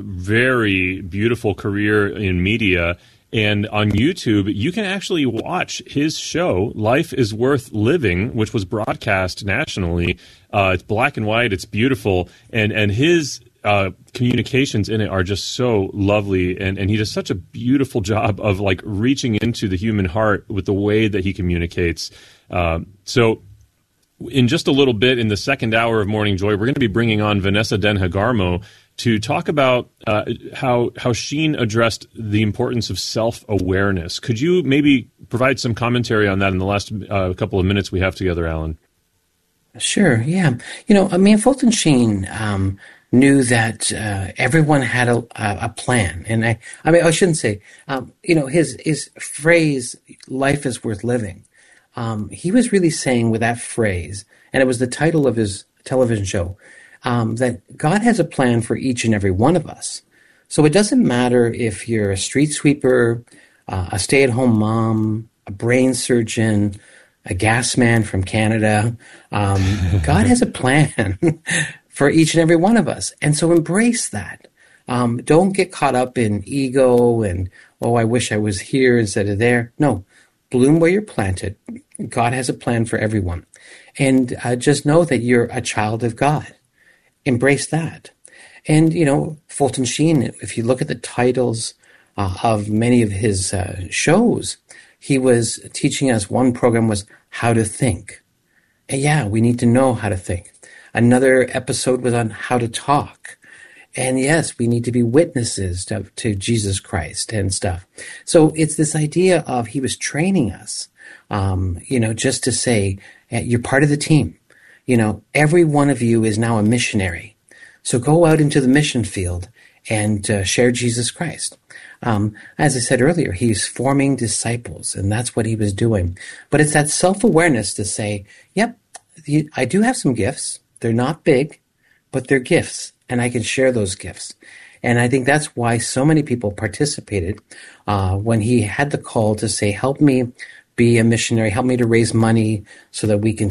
Speaker 1: very beautiful career in media. And on YouTube, you can actually watch his show, Life is Worth Living, which was broadcast nationally. It's black and white. It's beautiful. And his communications in it are just so lovely. And he does such a beautiful job of reaching into the human heart with the way that he communicates. So in just a little bit, in the second hour of Morning Joy, we're going to be bringing on Vanessa Den-Hagarmo to talk about how Sheen addressed the importance of self-awareness. Could you maybe provide some commentary on that in the last couple of minutes we have together, Alan?
Speaker 14: Sure, yeah. Fulton Sheen knew that everyone had a plan. And I shouldn't say, his phrase, life is worth living, he was really saying with that phrase, and it was the title of his television show, that God has a plan for each and every one of us. So it doesn't matter if you're a street sweeper, a stay-at-home mom, a brain surgeon, a gas man from Canada. God has a plan for each and every one of us. And so embrace that. Don't get caught up in ego and, I wish I was here instead of there. No, bloom where you're planted. God has a plan for everyone. And just know that you're a child of God. Embrace that. And, Fulton Sheen, if you look at the titles of many of his shows, he was teaching us, one program was How to Think. And we need to know how to think. Another episode was on how to talk. And yes, we need to be witnesses to Jesus Christ and stuff. So it's this idea of he was training us, just to say, you're part of the team. Every one of you is now a missionary. So go out into the mission field and share Jesus Christ. As I said earlier, he's forming disciples, and that's what he was doing. But it's that self-awareness to say, yep, I do have some gifts. They're not big, but they're gifts, and I can share those gifts. And I think that's why so many people participated when he had the call to say, help me be a missionary, help me to raise money so that we can